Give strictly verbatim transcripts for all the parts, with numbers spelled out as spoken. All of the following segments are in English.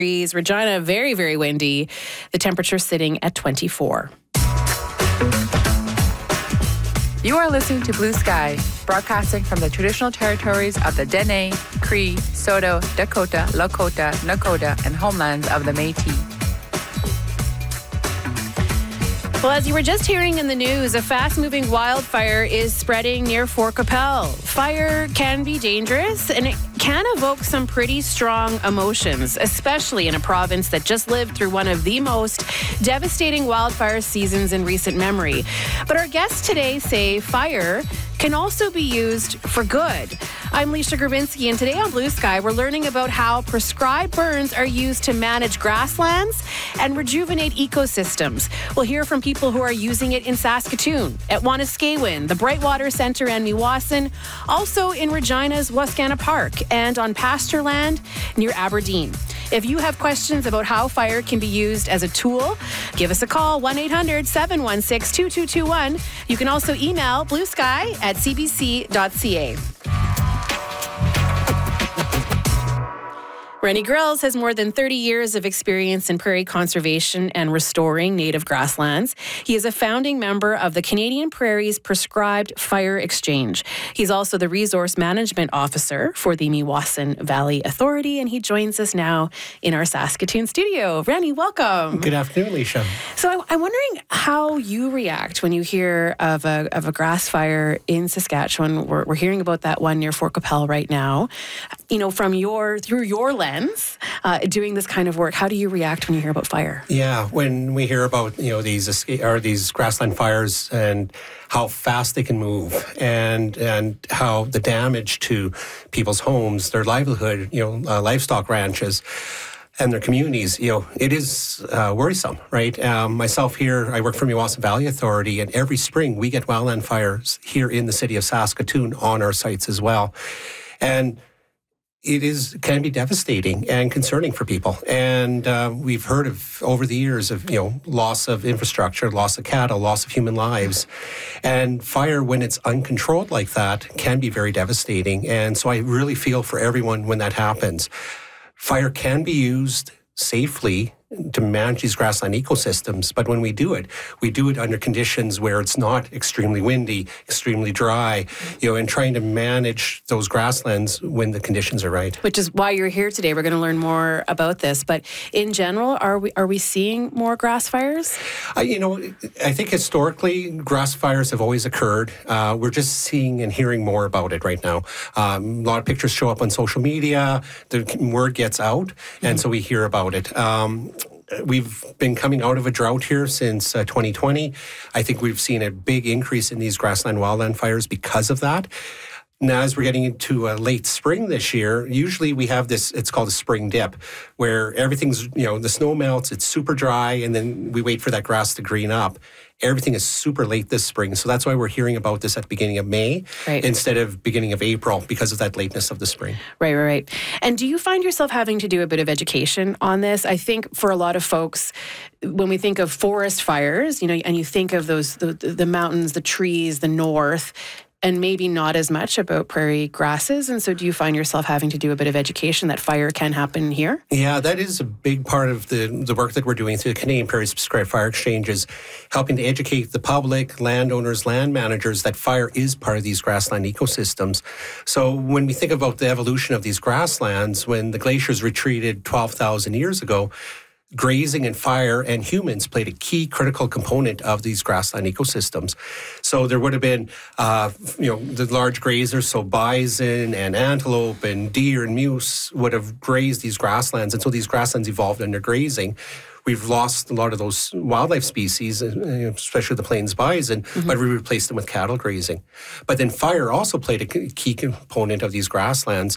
Regina, very, very windy. The temperature sitting at twenty-four. You are listening to Blue Sky, broadcasting from the traditional territories of the Dene, Cree, Saulteaux, Dakota, Lakota, Nakota, and homelands of the Métis. Well, as you were just hearing in the news, a fast-moving wildfire is spreading near Fort Qu'Appelle. Fire can be dangerous, and it can evoke some pretty strong emotions, especially in a province that just lived through one of the most devastating wildfire seasons in recent memory. But our guests today say fire can also be used for good. I'm Leisha Grabinski, and today on Blue Sky, we're learning about how prescribed burns are used to manage grasslands and rejuvenate ecosystems. We'll hear from people who are using it in Saskatoon, at Wanuskewin, the Brightwater Centre and Meewasin, also in Regina's Wascana Park, and on pasture land near Aberdeen. If you have questions about how fire can be used as a tool, give us a call, one eight hundred seven one six two two two one. You can also email bluesky at c b c dot c a. Rennie Grills has more than thirty years of experience in prairie conservation and restoring native grasslands. He is a founding member of the Canadian Prairies Prescribed Fire Exchange. He's also the Resource Management Officer for the Meewasin Valley Authority, and he joins us now in our Saskatoon studio. Rennie, welcome. Good afternoon, Leisha. So I, I'm wondering how you react when you hear of a, of a grass fire in Saskatchewan. We're, we're hearing about that one near Fort Qu'Appelle right now. You know, from your, through your lens, Uh, doing this kind of work, how do you react when you hear about fire? Yeah, when we hear about you know these escape, or these grassland fires and how fast they can move, and and how the damage to people's homes, their livelihood, you know, uh, livestock ranches, and their communities, you know, it is uh, worrisome, right? Um, myself here, I work for Meewasin Valley Authority, and every spring we get wildland fires here in the city of Saskatoon on our sites as well, and it is can be devastating and concerning for people. And uh, we've heard of over the years of, you know, loss of infrastructure, loss of cattle, loss of human lives. And fire, when it's uncontrolled like that, can be very devastating. And so I really feel for everyone when that happens. Fire can be used safely to manage these grassland ecosystems, but when we do it, we do it under conditions where it's not extremely windy, extremely dry, you know, and trying to manage those grasslands when the conditions are right. Which is why you're here today. We're going to learn more about this. But in general, are we are we seeing more grass fires? Uh, you know, I think historically, grass fires have always occurred. Uh, we're just seeing and hearing more about it right now. Um, a lot of pictures show up on social media. The word gets out, and mm-hmm. so we hear about it. Um, We've been coming out of a drought here since uh, twenty twenty. I think we've seen a big increase in these grassland wildland fires because of that. Now, as we're getting into uh, late spring this year, usually we have this, it's called a spring dip, where everything's, you know, the snow melts, it's super dry, and then we wait for that grass to green up. Everything is super late this spring. So that's why we're hearing about this at the beginning of May right. instead of beginning of April, because of that lateness of the spring. Right, right, right. And do you find yourself having to do a bit of education on this? I think for a lot of folks, when we think of forest fires, you know, and you think of those, the, the mountains, the trees, the north, and maybe not as much about prairie grasses. And so do you find yourself having to do a bit of education that fire can happen here? Yeah, that is a big part of the, the work that we're doing through the Canadian Prairies Prescribed Fire Exchange, is helping to educate the public, landowners, land managers, that fire is part of these grassland ecosystems. So when we think about the evolution of these grasslands, when the glaciers retreated twelve thousand years ago, grazing and fire and humans played a key critical component of these grassland ecosystems. So there would have been, uh, you know, the large grazers, so bison and antelope and deer and moose would have grazed these grasslands. And so these grasslands evolved under grazing. We've lost a lot of those wildlife species, especially the plains bison, mm-hmm. but we replaced them with cattle grazing. But then fire also played a key component of these grasslands.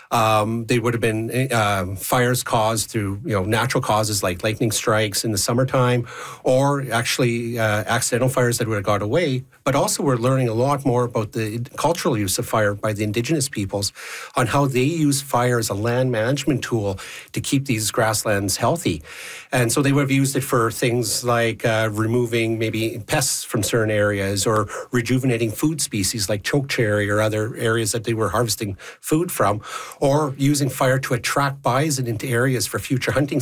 Um, they would have been uh, fires caused through, you know, natural causes like lightning strikes in the summertime, or actually uh, accidental fires that would have got away. But also we're learning a lot more about the cultural use of fire by the Indigenous peoples, on how they use fire as a land management tool to keep these grasslands healthy. And so they would have used it for things like uh, removing maybe pests from certain areas, or rejuvenating food species like chokecherry or other areas that they were harvesting food from, or using fire to attract bison into areas for future hunting